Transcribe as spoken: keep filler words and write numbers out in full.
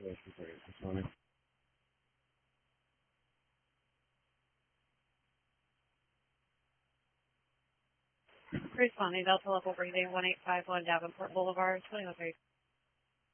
Responding, Delta Level Breathing, one eight five one Davenport Boulevard, twenty-one thirty.